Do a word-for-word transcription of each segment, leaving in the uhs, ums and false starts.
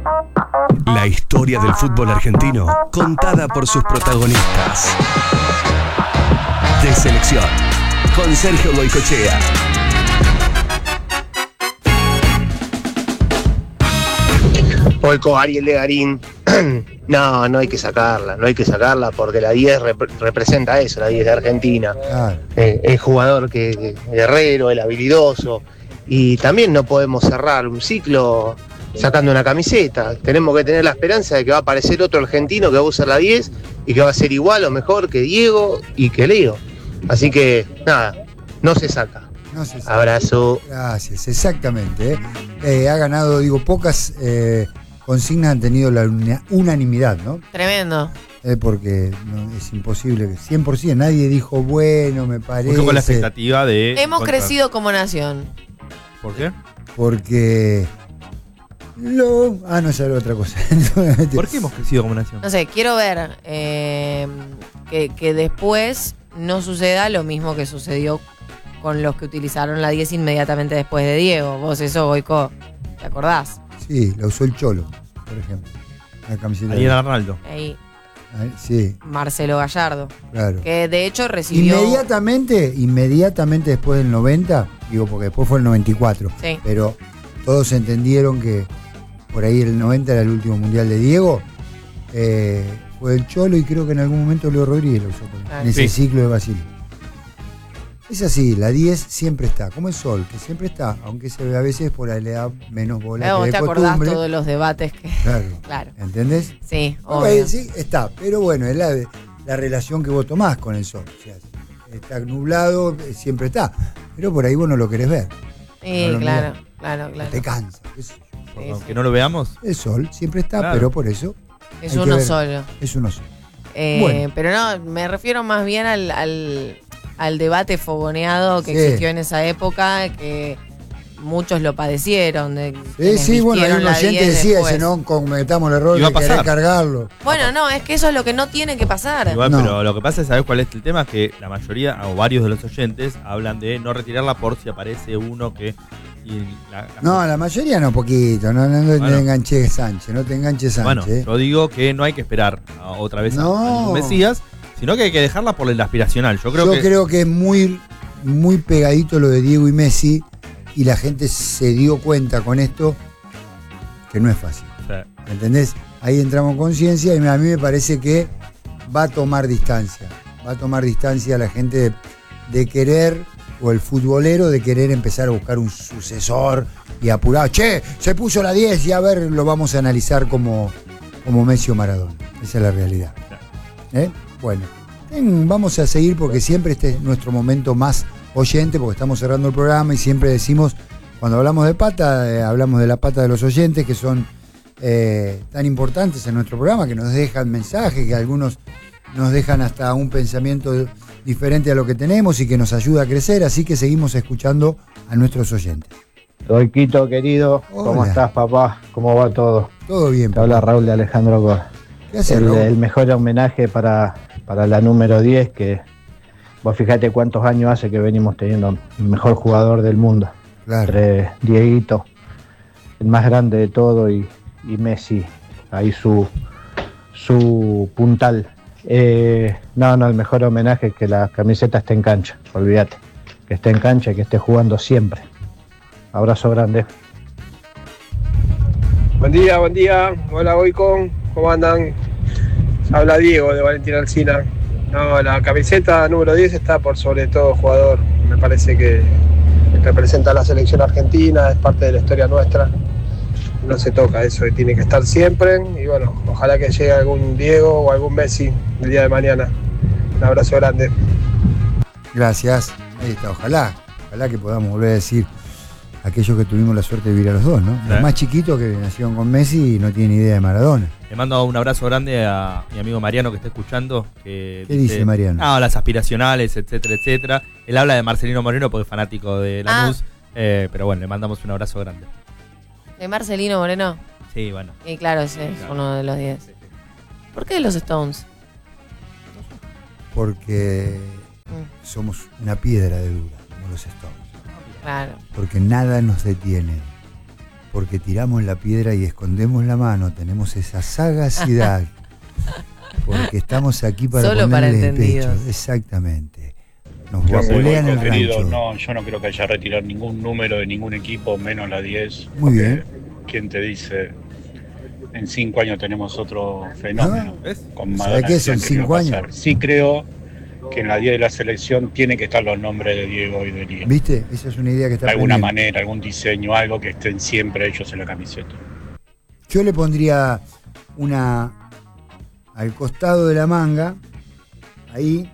La historia del fútbol argentino contada por sus protagonistas. De Selección, con Sergio Goycochea. Polco, Ariel de Garín. No, no hay que sacarla, no hay que sacarla porque la diez rep- representa eso, la diez de Argentina. Claro. Eh, el jugador que, que guerrero, el habilidoso. Y también no podemos cerrar un ciclo sacando una camiseta. Tenemos que tener la esperanza de que va a aparecer otro argentino que va a usar la diez y que va a ser igual o mejor que Diego y que Leo. Así que, nada, no se saca. No sé si- Abrazo. Gracias, exactamente. ¿eh? Eh, ha ganado, digo, pocas eh, consignas han tenido la una- unanimidad, ¿no? Tremendo. Eh, porque no, es imposible que cien por ciento nadie dijo, bueno, me parece. Mucho con la expectativa de... Hemos encontrar. crecido como nación. ¿Por qué? Porque. Lo, ah, no, esa era otra cosa. ¿Por qué hemos crecido como nación? No sé, quiero ver eh, que, que después no suceda lo mismo que sucedió con los que utilizaron la diez inmediatamente después de Diego. Vos eso, Goico, ¿te acordás? Sí, la usó el Cholo, por ejemplo. La camiseta. Ariel Arnaldo. Ahí, Ah, sí, Marcelo Gallardo. claro. Que de hecho recibió... Inmediatamente, inmediatamente después del noventa, digo porque después fue el noventa y cuatro, Sí. pero todos entendieron que por ahí el noventa era el último mundial de Diego, eh, fue el Cholo y creo que en algún momento Leo Rodríguez lo usó también, Claro. en ese Sí. ciclo de Basile. Es así, la diez siempre está, como el sol, que siempre está, aunque se ve a veces por ahí le da menos bola Eh, vos que te de acordás costumbre. todos los debates que... Claro, Claro. ¿entendés? Sí, Ok, obvio. sí, está, pero bueno, es la, la relación que vos tomás con el sol. O sea, está nublado, eh, siempre está, pero por ahí vos no lo querés ver. Sí, no lo claro, mirás. claro, claro. Te cansa. qué sé yo. Sí, Aunque sí. no lo veamos. El sol siempre está, Claro. pero por eso Es hay que uno ver. solo. es uno solo. Eh, Bueno. Pero no, me refiero más bien al, al, al debate fogoneado que Sí. existió en esa época, que muchos lo padecieron. De Sí, quienes sí, bueno, hay vistieron un la oyente diez decía, después. si no cometamos el error Iba a de querer pasar. cargarlo. Bueno, no, es que eso es lo que no tiene que pasar. Igual, No. pero lo que pasa es, ¿sabes cuál es el tema? Que la mayoría, o varios de los oyentes, hablan de no retirarla por si aparece uno que... y la- la- No, la mayoría no, poquito. No, no, no Bueno. te enganches Sánchez, no te enganches Bueno, Sánchez. eh. yo digo que no hay que esperar a- otra vez a- No. a ningún Mesías, sino que hay que dejarla por el aspiracional. Yo creo Yo que... creo que es muy, muy pegadito lo de Diego y Messi y la gente se dio cuenta con esto que no es fácil. o sea, ¿Entendés? Ahí entramos en conciencia y a mí me parece que va a tomar distancia. Va a tomar distancia la gente de, de querer, o el futbolero de querer empezar a buscar un sucesor y apurar. Che, se puso la diez y a ver, lo vamos a analizar como, como Messi o Maradona. Esa es la realidad. ¿Eh? Bueno, ten- vamos a seguir porque siempre este es nuestro momento más oyente, porque estamos cerrando el programa y siempre decimos, cuando hablamos de pata, eh, hablamos de la pata de los oyentes, que son eh, tan importantes en nuestro programa, que nos dejan mensajes, que algunos nos dejan hasta un pensamiento diferente a lo que tenemos y que nos ayuda a crecer, así que seguimos escuchando a nuestros oyentes. Goiquito, querido, Hola. ¿cómo estás, papá? ¿Cómo va todo? Todo bien, Te habla papá. Raúl de Alejandro Gómez. ¿Qué haces, El, Raúl? el mejor homenaje para, para la número diez, que vos fíjate cuántos años hace que venimos teniendo el mejor jugador del mundo. Claro. Entre Dieguito, el más grande de todo, y, y Messi, ahí su, su puntal. Eh, no, no, el mejor homenaje es que la camiseta esté en cancha, olvídate. Que esté en cancha y que esté jugando siempre. Abrazo grande. Buen día, buen día. Hola, Goico. ¿Cómo andan? Habla Diego de Valentín Alsina. No, la camiseta número diez está por sobre todo jugador. Me parece que representa a la selección argentina, es parte de la historia nuestra. No se toca eso, y tiene que estar siempre. Y bueno, ojalá que llegue algún Diego o algún Messi el día de mañana. Un abrazo grande. Gracias. Ahí está, ojalá. Ojalá que podamos volver a decir aquellos que tuvimos la suerte de vivir a los dos, ¿no? Sí. Los más chiquitos que nacieron con Messi y no tienen idea de Maradona. Le mando un abrazo grande a mi amigo Mariano que está escuchando. Que ¿Qué dice Mariano? Ah, las aspiracionales, etcétera, etcétera. Él habla de Marcelino Moreno porque es fanático de Lanús. Ah. Eh, pero bueno, le mandamos un abrazo grande. ¿De Marcelino Moreno? Sí, bueno. Y claro, ese es Claro. uno de los diez. ¿Por qué de los Stones? Porque Mm, somos una piedra de dura, como los Stones. claro. Porque nada nos detiene. porque tiramos la piedra y escondemos la mano, tenemos esa sagacidad, porque estamos aquí para Solo para ponerle el pecho. entendidos. Exactamente. Nos Yo soy guapulean el Boico, querido. rancho. No, yo no creo que haya retirar ningún número de ningún equipo, menos la diez. Muy porque bien. ¿Quién te dice? En cinco años tenemos otro fenómeno. ¿Ves? Con ¿Sabés Maradona qué? Son decían que iba cinco a años. pasar. Sí creo que en la diez de la selección tiene que estar los nombres de Diego y de Elías. ¿Viste? Esa es una idea que está De alguna pendiente. manera, algún diseño, algo que estén siempre ellos en la camiseta. Yo le pondría una al costado de la manga, ahí,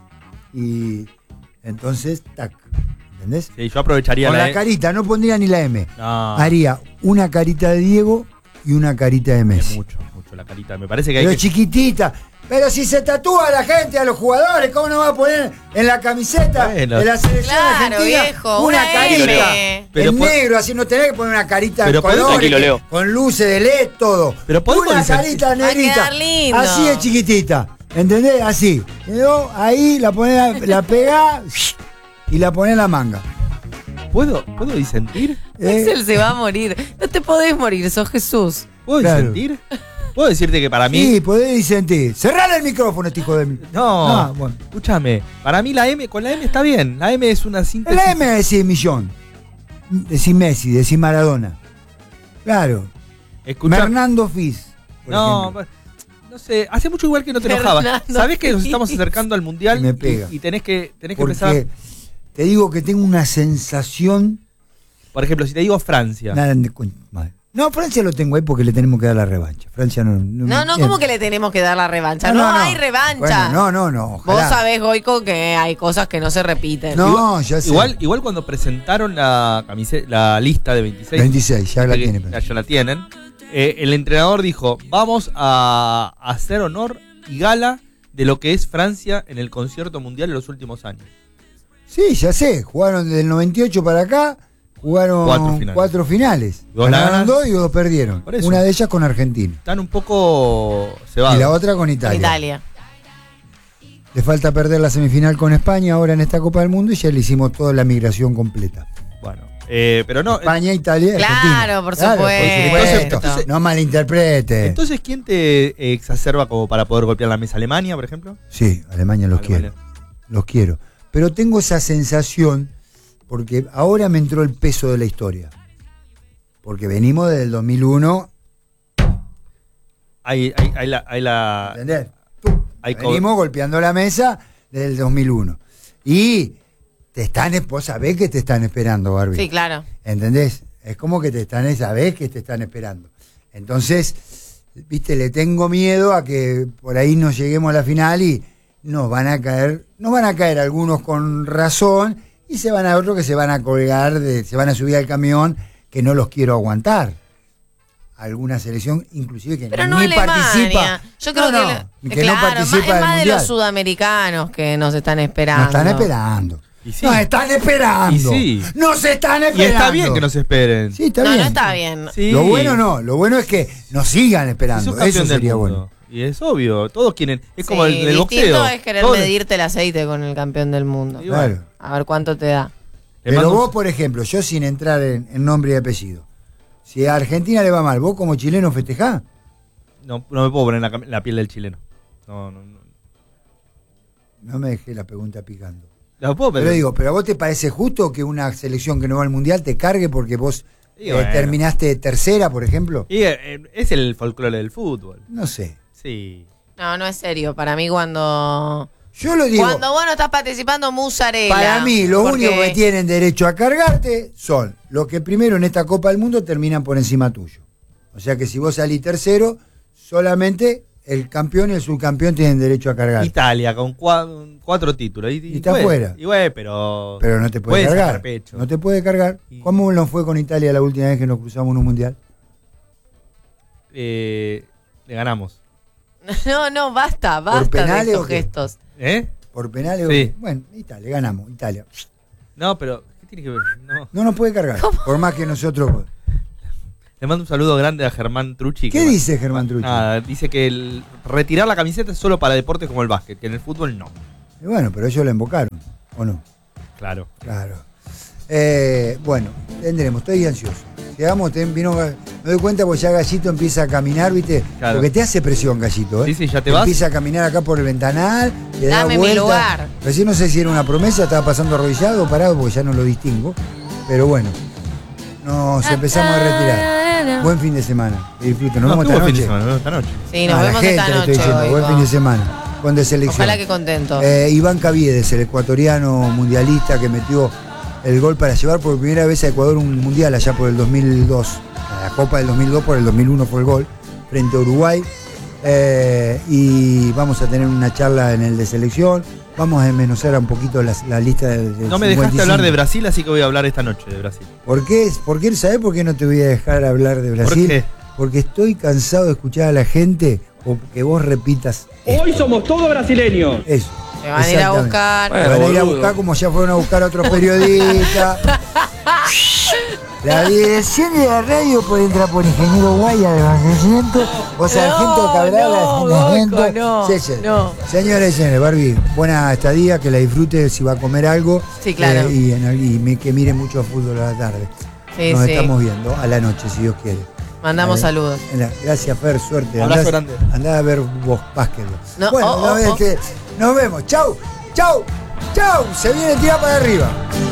y entonces, tac, ¿entendés? Sí, yo aprovecharía Con la, la E. carita, no pondría ni la M. No, Haría una carita de Diego y una carita de es Messi. mucho, mucho la carita. Me parece que hay Pero que... chiquitita. Pero si se tatúa a la gente, a los jugadores, ¿cómo no va a poner en la camiseta Bueno. de la selección Claro, argentina viejo, una, una carita? M. Pero en po- negro, así no tenés que poner una carita de Pero podés- colores, Tranquilo, Leo. con luces de L E D, todo. Pero podemos una decir- carita Va a negrita. quedar lindo. Así de chiquitita. ¿Entendés? Así. Quedó ahí, la ponés, la pegás y la ponés en la manga. ¿Puedo, ¿Puedo disentir? ¿Eh? Axel se va a morir. No te podés morir, sos Jesús. ¿Puedo Claro. disentir? ¿Puedo decirte que para mí... Sí, podés disentir. Cerrale el micrófono, este hijo de mí. No, Ah, bueno. escúchame. Para mí la M, con la M está bien. La M es una síntesis. La M decís millón. Decís Messi, decís Maradona. Claro. Escucha, Fernando Fis. por no, ejemplo. no sé, hace mucho igual que no te enojabas. Fernando Sabés que nos Fis. estamos acercando al mundial Me pega. y, y tenés que, tenés que empezar. Porque te digo que tengo una sensación. Por ejemplo, si te digo Francia. Nada de cu- madre. No, Francia lo tengo ahí porque le tenemos que dar la revancha. Francia no. No, No, no, eh, ¿cómo que le tenemos que dar la revancha? No, hay revancha. Bueno, no, no, no. Vos ojalá. sabés, Goico, que hay cosas que no se repiten. No, ya sé. Igual, igual cuando presentaron la camiseta, la lista de veintiséis. veintiséis, ya la que- tiene. Ya, ya la tienen. eh, el entrenador dijo: vamos a hacer honor y gala de lo que es Francia en el concierto mundial en los últimos años. Sí, ya sé. Jugaron desde el noventa y ocho para acá. Jugaron Cuatro finales. cuatro finales. Dos Ganaron ganas. dos y dos perdieron. Por eso. Una de ellas con Argentina. Están un poco cebados. Y la otra con Con Italia. Italia. Le falta perder la semifinal con España ahora en esta Copa del Mundo y ya le hicimos toda la migración completa. Bueno, eh, pero no. España, Italia, Claro, Argentina. por Claro, supuesto. Entonces, no malinterprete. Entonces, ¿quién te eh, exacerba como para poder golpear la mesa? ¿Alemania, por ejemplo? Sí, Alemania los Alemania. quiero. Los quiero. Pero tengo esa sensación, porque ahora me entró el peso de la historia. Porque venimos desde el dos mil uno, Hay, hay, hay la. Hay la ¿entendés? hay co- Venimos golpeando la mesa desde el dos mil uno. Y te están, vos sabés que te están esperando, Barbie. Sí, claro. ¿Entendés? Es como que te están, sabés que te están esperando. Entonces, viste, le tengo miedo a que por ahí nos lleguemos a la final y nos van a caer, nos van a caer algunos con razón y se van a otros que se van a colgar, de, se van a subir al camión, que no los quiero aguantar. Alguna selección, inclusive que Pero ni no Alemania. participa. Yo creo No, que, no, lo- que no claro, participa más, es del más de mundial. los sudamericanos que nos están esperando. Nos están esperando. Y sí. Nos están esperando. Y sí. Nos están esperando. Y está bien que nos esperen. Sí, está No, bien. no está bien. Sí. Lo bueno no, lo bueno es que nos sigan esperando. Sos campeón Eso del sería mundo. bueno. Y es obvio, todos quieren. Es como Sí, el del distinto boxeo. es querer Todos- medirte el aceite con el campeón del mundo. Y bueno, Claro. A ver cuánto te da. le Pero mando un- vos, por ejemplo, yo sin entrar en, en nombre y apellido, si a Argentina le va mal, ¿vos como chileno festejás? no, no me puedo poner la, cam- la piel del chileno. No, no, no. No me dejé la pregunta picando. La puedo Pero pero digo, ¿pero a vos te parece justo que una selección que no va al mundial te cargue porque vos Y eh, bueno. terminaste tercera, por ejemplo? Y, eh, es el folclore del fútbol. No sé. Sí. No, no es serio. Para mí cuando... Yo lo digo. Cuando vos no estás participando, musarela. Para mí, los Porque- únicos que tienen derecho a cargarte son los que primero en esta Copa del Mundo terminan por encima tuyo. O sea que si vos salís tercero, solamente el campeón y el subcampeón tienen derecho a cargarte. Italia con cua- cuatro títulos. Y, Y está bueno, fuera. Y bueno, pero. Pero no te puede puede cargar. sacar pecho. No te puede cargar. Y- ¿Cómo nos fue con Italia la última vez que nos cruzamos en un mundial? Eh, le ganamos. No, no, basta, basta de penales estos o qué? gestos. ¿Eh? ¿Por penales o Sí. qué? Bueno, Italia, ganamos. Italia. No, pero. ¿Qué tiene que ver? No. No nos puede cargar. Por más que nosotros. Le mando un saludo grande a Germán Trucci. ¿Qué que- dice Germán Trucci? Nada, dice que el retirar la camiseta es solo para deportes como el básquet, que en el fútbol no. Y bueno, pero ellos la invocaron. ¿O no? Claro. Claro. Eh, bueno, tendremos. Estoy ansioso. quedamos, te, vino, me doy cuenta porque ya Gallito empieza a caminar, ¿viste? Claro. Porque te hace presión, Gallito, ¿eh? Sí, sí, ya te vas. Empieza a caminar acá por el ventanal, le da Dame mi vuelta. lugar. Recién no sé si era una promesa, estaba pasando arrodillado o parado porque ya no lo distingo. Pero bueno, nos empezamos a retirar. Buen fin de semana. Que disfruten. Nos No, vemos qué esta buen fin de noche. semana, nos vemos esta noche. Sí, nos No, a la vemos gente esta le estoy noche. diciendo, buen Goico. fin de semana. Con de selección. Ojalá que contento. Eh, Iván Caviedes, el ecuatoriano mundialista que metió el gol para llevar por primera vez a Ecuador un mundial allá por el dos mil dos. La Copa del dos mil dos, por el dos mil uno fue el gol, frente a Uruguay. Eh, y vamos a tener una charla en el de selección. Vamos a desmenuzar un poquito la, la lista del de No me dejaste hablar de Brasil, así que voy a hablar esta noche de Brasil. ¿Por qué? ¿Por qué? ¿Sabés por qué no te voy a dejar hablar de Brasil? ¿Por qué? Porque estoy cansado de escuchar a la gente o que vos repitas. Hoy somos todos brasileños. Eso. Me van a ir a exactamente. buscar. Me van a ir a buscar como ya fueron a buscar a otros periodistas. La dirección de la radio puede entrar por Ingeniero Guaya de Abastecimiento o Sargento No, Cabral no, de Abastecimiento. Goico, no, Sí, sí. no. Señores y señores, Barbie, buena estadía, que la disfrute si va a comer algo. Sí, claro. eh, y en- y me- que mire mucho fútbol a la tarde. Sí, Nos sí. estamos viendo a la noche, si Dios quiere. Mandamos Vale. saludos. Gracias, Fer, suerte. Abrazo Andá- grande. Andá a ver vos básquetbol. No, bueno, oh, no, oh, este, nos vemos. Chau, chau, chau. Se viene tira para arriba.